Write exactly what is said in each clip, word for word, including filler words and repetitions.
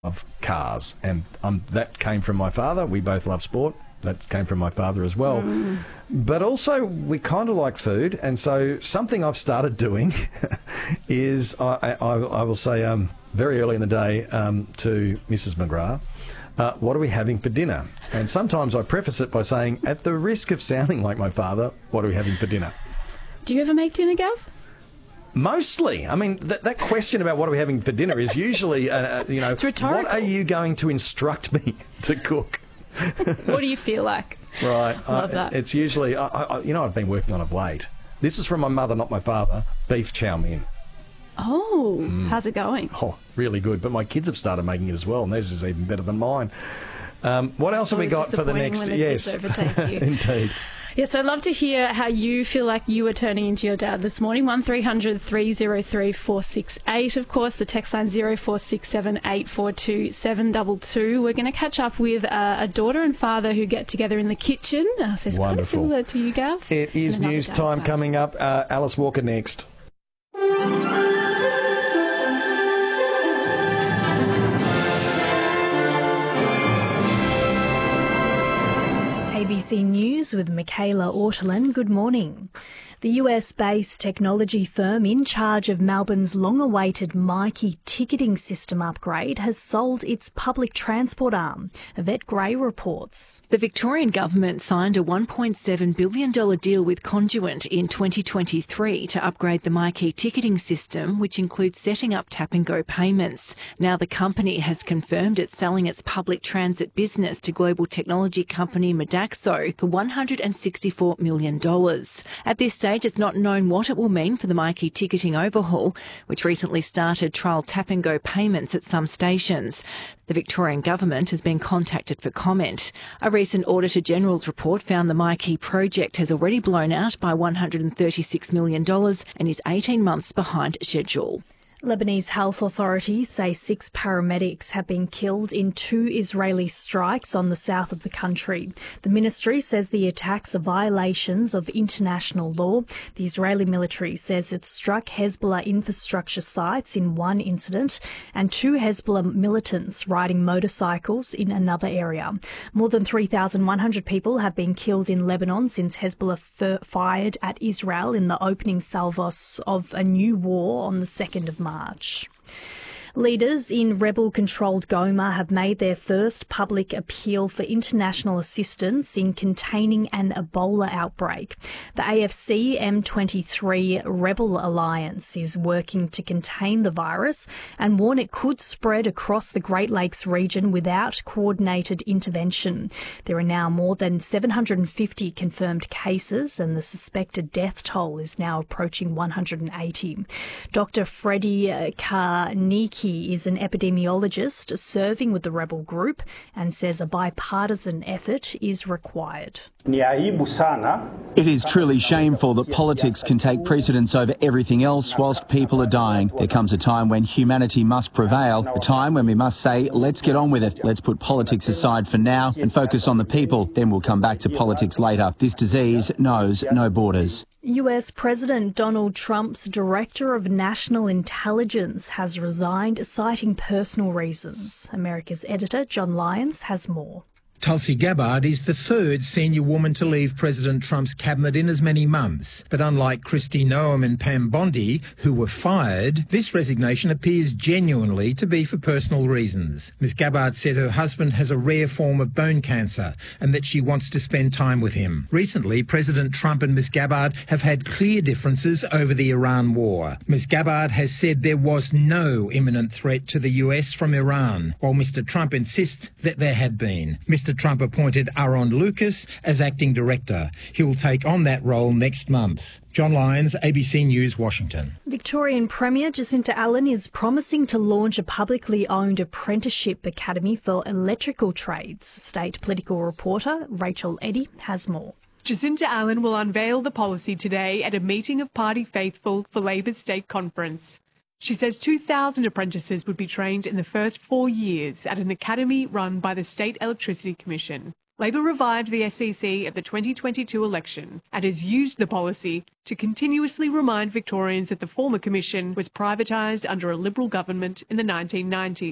of cars, and um, that came from my father. We both love sport. That came from my father as well. Mm. But also, we kind of like food, and so something I've started doing is, I, I, I will say um, very early in the day um, to Missus McGrath, uh, what are we having for dinner? And sometimes I preface it by saying, at the risk of sounding like my father, what are we having for dinner? Do you ever make dinner, Gav? Mostly. I mean, th- that question about what are we having for dinner is usually, uh, you know, it's rhetorical. What are you going to instruct me to cook? What do you feel like? Right. Love uh, that. It's usually, I, I, you know, I've been working on of late. This is from my mother, not my father. Beef chow mein. Oh, mm. How's it going? Oh, really good. But my kids have started making it as well, and theirs is even better than mine. Um, what else have we got for the next? When the yes, kids overtake you. Indeed. Yes, I'd love to hear how you feel like you were turning into your dad this morning. one three hundred three oh three four six eight. Of course, the text line zero four six seven eight four two seven two two. We're going to catch up with uh, a daughter and father who get together in the kitchen. Uh, so it's Wonderful. Kind of similar to you, Gav. It is news time way. Coming up. Uh, Alice Walker next. A B C News with Michaela Ortolin. Good morning. The U S-based technology firm in charge of Melbourne's long-awaited Myki ticketing system upgrade has sold its public transport arm. Yvette Gray reports. The Victorian government signed a one point seven billion dollars deal with Conduent in twenty twenty-three to upgrade the Myki ticketing system, which includes setting up tap-and-go payments. Now the company has confirmed it's selling its public transit business to global technology company Modaxo for one hundred sixty-four million dollars. At this stage, it's not known what it will mean for the Myki ticketing overhaul, which recently started trial tap-and-go payments at some stations. The Victorian government has been contacted for comment. A recent Auditor General's report found the Myki project has already blown out by one hundred thirty-six million dollars and is eighteen months behind schedule. Lebanese health authorities say six paramedics have been killed in two Israeli strikes on the south of the country. The ministry says the attacks are violations of international law. The Israeli military says it struck Hezbollah infrastructure sites in one incident and two Hezbollah militants riding motorcycles in another area. More than three thousand one hundred people have been killed in Lebanon since Hezbollah f- fired at Israel in the opening salvos of a new war on the second of March. March. Leaders in rebel-controlled Goma have made their first public appeal for international assistance in containing an Ebola outbreak. The A F C M twenty-three Rebel Alliance is working to contain the virus and warn it could spread across the Great Lakes region without coordinated intervention. There are now more than seven hundred fifty confirmed cases and the suspected death toll is now approaching one hundred eighty. Doctor Freddie Karniki is an epidemiologist serving with the rebel group and says a bipartisan effort is required. It is truly shameful that politics can take precedence over everything else whilst people are dying. There comes a time when humanity must prevail, a time when we must say, let's get on with it. Let's put politics aside for now and focus on the people. Then we'll come back to politics later. This disease knows no borders. U S President Donald Trump's Director of National Intelligence has resigned, citing personal reasons. America's editor, John Lyons, has more. Tulsi Gabbard is the third senior woman to leave President Trump's cabinet in as many months. But unlike Kristi Noem and Pam Bondi, who were fired, this resignation appears genuinely to be for personal reasons. Miz Gabbard said her husband has a rare form of bone cancer and that she wants to spend time with him. Recently, President Trump and Miz Gabbard have had clear differences over the Iran war. Miz Gabbard has said there was no imminent threat to the U S from Iran, while Mister Trump insists that there had been. Mister Trump appointed Aaron Lucas as acting director. He will take on that role next month. John Lyons, A B C News, Washington. Victorian Premier Jacinta Allan is promising to launch a publicly owned apprenticeship academy for electrical trades. State political reporter Rachel Eddy has more. Jacinta Allan will unveil the policy today at a meeting of party faithful for Labor's state conference. She says two thousand apprentices would be trained in the first four years at an academy run by the State Electricity Commission. Labor revived the S E C at the twenty twenty-two election and has used the policy to continuously remind Victorians that the former commission was privatised under a Liberal government in the nineteen nineties.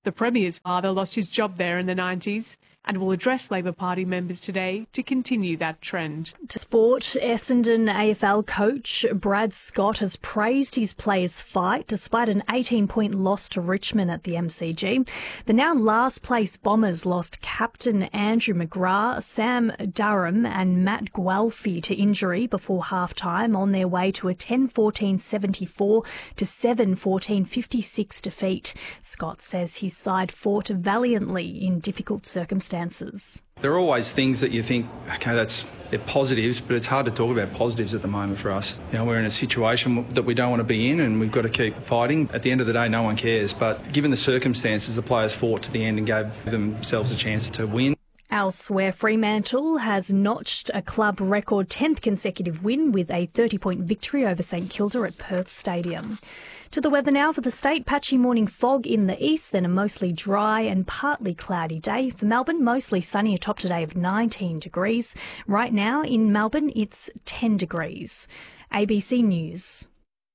The Premier's father lost his job there in the nineties and will address Labor Party members today to continue that trend. To sport, Essendon A F L coach Brad Scott has praised his players' fight despite an eighteen-point loss to Richmond at the M C G. The now last-place Bombers lost captain Andrew McGrath, Sam Durham and Matt Guelphy to injury before half-time on their way to a ten fourteen seventy-four to seven fourteen fifty-six defeat. Scott says his side fought valiantly in difficult circumstances. There are always things that you think, okay, that's they're positives, but it's hard to talk about positives at the moment for us. You know, we're in a situation that we don't want to be in and we've got to keep fighting. At the end of the day, no one cares. But given the circumstances, the players fought to the end and gave themselves a chance to win. Elsewhere, Fremantle has notched a club record tenth consecutive win with a thirty-point victory over St Kilda at Perth Stadium. To the weather now for the state. Patchy morning fog in the east, then a mostly dry and partly cloudy day. For Melbourne, mostly sunny, a top today of nineteen degrees. Right now in Melbourne, it's ten degrees. A B C News.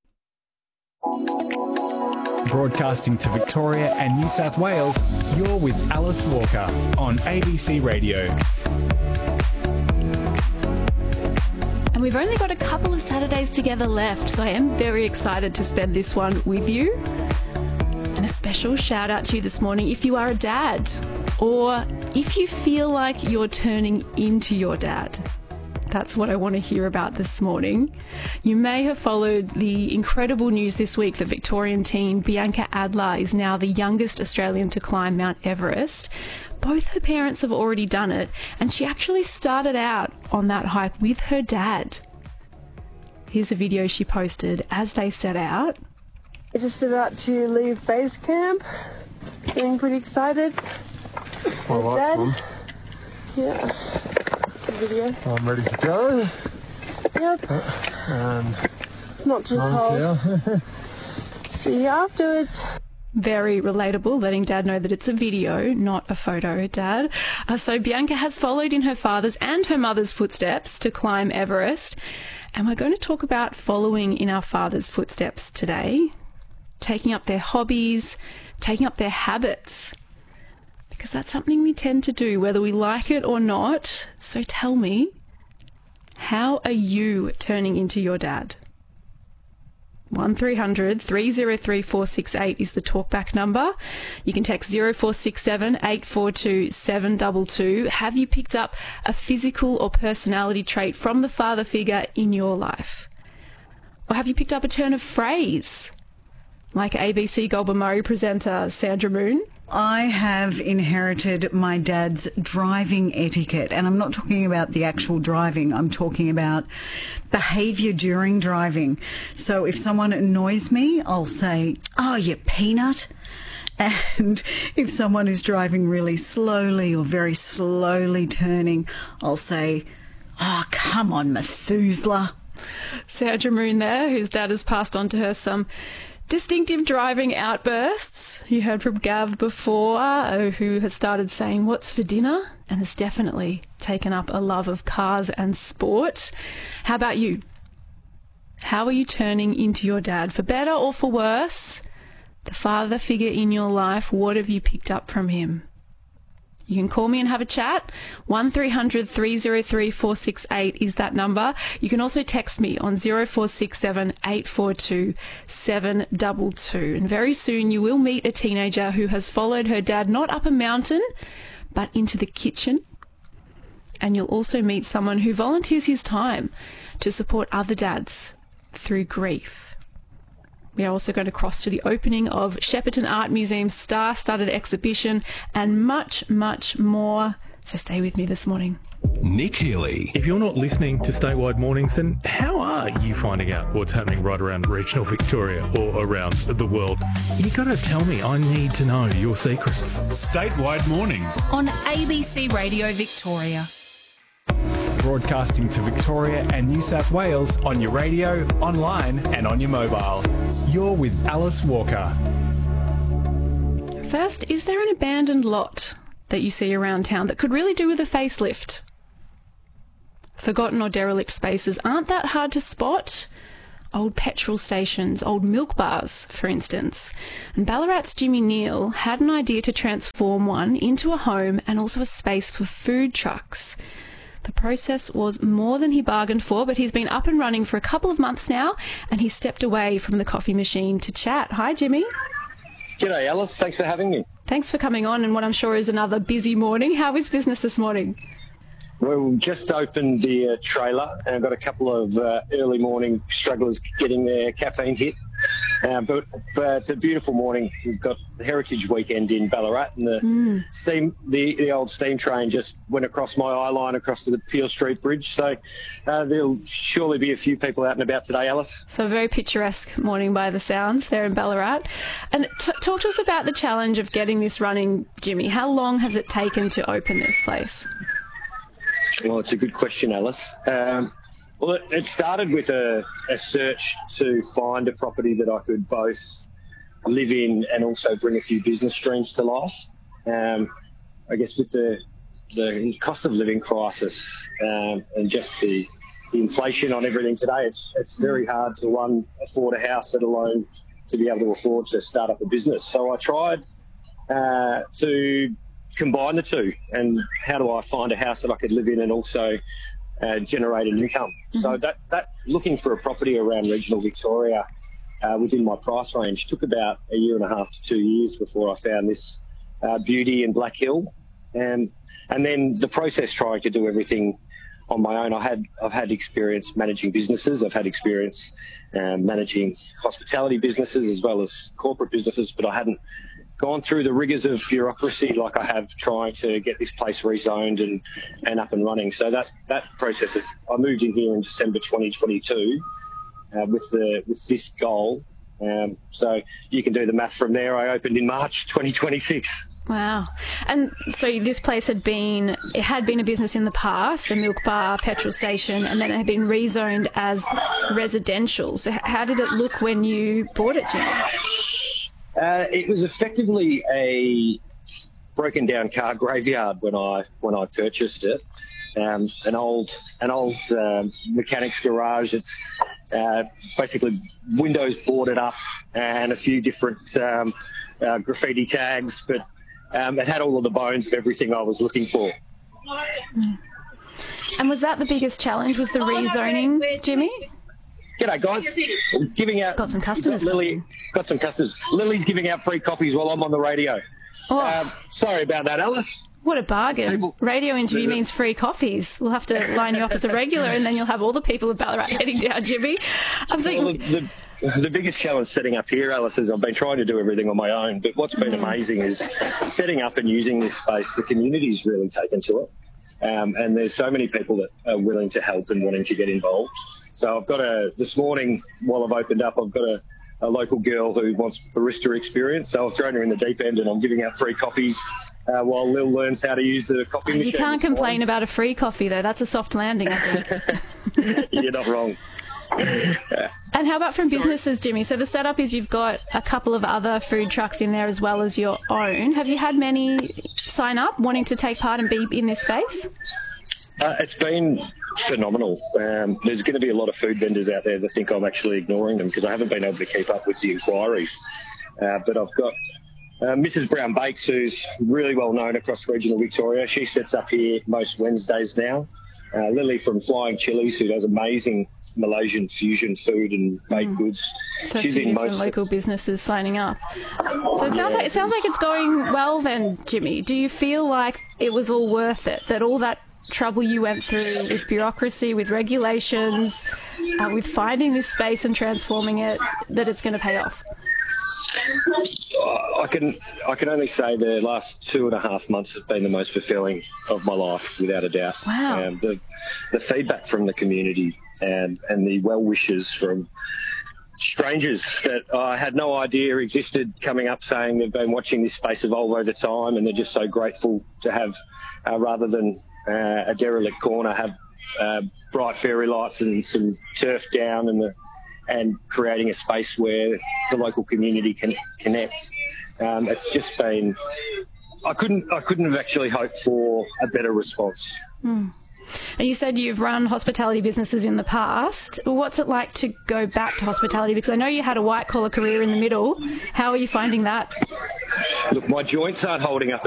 Broadcasting to Victoria and New South Wales, you're with Alice Walker on A B C Radio. And we've only got a couple of Saturdays together left, so I am very excited to spend this one with you. And a special shout out to you this morning if you are a dad, or if you feel like you're turning into your dad. That's what I want to hear about this morning. You may have followed the incredible news this week that Victorian teen Bianca Adler is now the youngest Australian to climb Mount Everest. Both her parents have already done it, and she actually started out on that hike with her dad. Here's a video she posted as they set out. We're just about to leave base camp. Getting pretty excited. My There's light's Dad. on. Yeah. It's a video. I'm ready to go. Yep. And it's not too I'm cold. here. See you afterwards. Very relatable, letting Dad know that it's a video, not a photo, Dad. Uh, so Bianca has followed in her father's and her mother's footsteps to climb Everest. And we're going to talk about following in our father's footsteps today, taking up their hobbies, taking up their habits, because that's something we tend to do, whether we like it or not. So tell me, how are you turning into your dad? one three hundred three oh three four six eight is the talkback number. You can text zero four six seven eight four two seven two two. Have you picked up a physical or personality trait from the father figure in your life? Or have you picked up a turn of phrase, like A B C Goulburn Murray presenter Sandra Moon? I have inherited my dad's driving etiquette, and I'm not talking about the actual driving, I'm talking about behaviour during driving. So if someone annoys me, I'll say, "Oh, you peanut." And if someone is driving really slowly or very slowly turning, I'll say, "Oh, come on, Methuselah." Sandra Moon there, whose dad has passed on to her some distinctive driving outbursts. You heard from Gav before, uh, who has started saying, "What's for dinner?" and has definitely taken up a love of cars and sport. How about you? How are you turning into your dad? For better or for worse? The father figure in your life, what have you picked up from him? You can call me and have a chat. one three hundred three oh three four six eight is that number. You can also text me on zero four six seven eight four two seven two two. And very soon you will meet a teenager who has followed her dad not up a mountain, but into the kitchen. And you'll also meet someone who volunteers his time to support other dads through grief. We are also going to cross to the opening of Shepparton Art Museum's star-studded exhibition and much, much more. So stay with me this morning. Nick Healy. If you're not listening to Statewide Mornings, then how are you finding out what's happening right around regional Victoria or around the world? You got to tell me. I need to know your secrets. Statewide Mornings on A B C Radio Victoria. Broadcasting to Victoria and New South Wales on your radio, online and on your mobile. You're with Alice Walker. First, is there an abandoned lot that you see around town that could really do with a facelift? Forgotten or derelict spaces aren't that hard to spot. old petrol stations, old milk bars, for instance. And Ballarat's Jimmy Neal had an idea to transform one into a home and also a space for food trucks. The process was more than he bargained for, but he's been up and running for a couple of months now, and he stepped away from the coffee machine to chat. Hi, Jimmy. G'day, Alice. Thanks for having me. Thanks for coming on, and what I'm sure is another busy morning. How is business this morning? Well, we just opened the uh, trailer, and I've got a couple of uh, early morning strugglers getting their caffeine hit. Uh, but, but it's a beautiful morning. We've got the Heritage Weekend in Ballarat, and the mm. steam, the, the old steam train just went across my eye line across to the Peel Street Bridge. So uh, there'll surely be a few people out and about today, Alice. So a very picturesque morning by the sounds there in Ballarat. And t- talk to us about the challenge of getting this running, Jimmy. How long has it taken to open this place? Well, it's a good question, Alice. Um, Well, it, it started with a, a search to find a property that I could both live in and also bring a few business streams to life. Um, I guess with the the cost of living crisis um, and just the, the inflation on everything today, it's it's very hard to, one, afford a house, let alone to be able to afford to start up a business. So I tried uh, to combine the two, and how do I find a house that I could live in and also Uh, generate an income. Mm-hmm. So that, that looking for a property around regional Victoria uh, within my price range took about a year and a half to two years before I found this uh, beauty in Black Hill. And and then the process trying to do everything on my own. I had I've had experience managing businesses. I've had experience um, managing hospitality businesses as well as corporate businesses, but I hadn't gone through the rigours of bureaucracy like I have trying to get this place rezoned and, and up and running. So that, that process is, I moved in here in December twenty twenty-two uh, with the with this goal. Um, so you can do the math from there. I opened in March twenty twenty-six. Wow. And so this place had been, it had been a business in the past, a milk bar, petrol station, and then it had been rezoned as residential. So how did it look when you bought it, Jim? Uh, it was effectively a broken down car graveyard when I when I purchased it. Um, an old an old um, mechanic's garage. It's uh, basically windows boarded up and a few different um, uh, graffiti tags, but um, it had all of the bones of everything I was looking for. And was that the biggest challenge? Was the rezoning, Jimmy? G'day, guys. I'm giving out. Got some customers. Got Lily, got some customers. Lily's giving out free copies while I'm on the radio. Oh. Um, sorry about that, Alice. What a bargain. People, radio interview means free coffees. We'll have to line you up as a regular, and then you'll have all the people of Ballarat heading down, Jimmy. I'm saying. Well, the, the, the biggest challenge setting up here, Alice, is I've been trying to do everything on my own, but what's been mm. amazing is setting up and using this space. The community's really taken to it. Um, and there's so many people that are willing to help and wanting to get involved. So I've got a, this morning, while I've opened up, I've got a, a local girl who wants barista experience. So I've thrown her in the deep end and I'm giving out free coffees uh, while Lil learns how to use the coffee machine. You can't complain about a free coffee, though. That's a soft landing, I think. You're not wrong. And how about from businesses, Jimmy? So the setup is you've got a couple of other food trucks in there as well as your own. Have you had many sign up wanting to take part and be in this space? Uh, it's been phenomenal. Um, there's going to be a lot of food vendors out there that think I'm actually ignoring them because I haven't been able to keep up with the inquiries. Uh, but I've got uh, Missus Brown Bakes, who's really well known across regional Victoria. She sets up here most Wednesdays now. Uh, Lily from Flying Chilies, who does amazing Malaysian fusion food and baked mm. goods. So She's a few in different most local businesses signing up. So it sounds like it sounds like it's going well then, Jimmy. Do you feel like it was all worth it? That all that trouble you went through with bureaucracy, with regulations, uh, with finding this space and transforming it, that it's going to pay off? I can I can only say the last two and a half months have been the most fulfilling of my life, without a doubt. Wow. Um, the the feedback from the community and and the well wishes from strangers that I had no idea existed coming up, saying they've been watching this space evolve over time and they're just so grateful to have, uh, rather than uh, a derelict corner, have uh, bright fairy lights and some turf down and the and creating a space where the local community can connect. Um, it's just been, I couldn't, I couldn't have actually hoped for a better response. Mm. And you said you've run hospitality businesses in the past. What's it like to go back to hospitality? Because I know you had a white-collar career in the middle. How are you finding that? Look, my joints aren't holding up